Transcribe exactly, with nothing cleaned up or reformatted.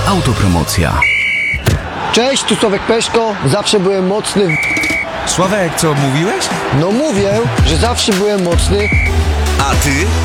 Autopromocja. Cześć, tu Sławek Peszko. Zawsze byłem mocny. Sławek, co mówiłeś? No mówię, że zawsze byłem mocny. A ty?